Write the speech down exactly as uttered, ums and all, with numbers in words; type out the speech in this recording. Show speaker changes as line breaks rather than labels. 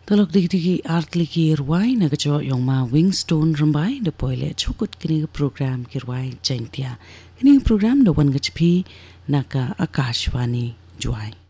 Tolok digi artli ki irwai na gajo yung ma Wingstone rambai da poile chukut kini program ki irwai jaintia. Kini program da wan gachpi na ka Akashvani juai.